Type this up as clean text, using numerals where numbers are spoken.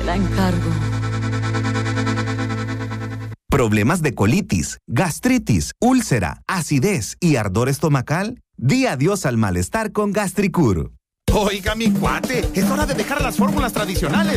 te la encargo. ¿Problemas de colitis, gastritis, úlcera, acidez y ardor estomacal? Di adiós al malestar con Gastricur. Oiga, mi cuate, es hora de dejar las fórmulas tradicionales